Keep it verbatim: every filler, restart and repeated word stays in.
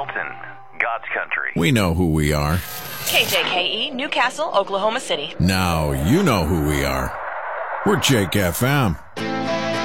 Hilton, God's country. We know who we are. K J K E, Newcastle, Oklahoma City. Now you know who we are. We're Jake F M.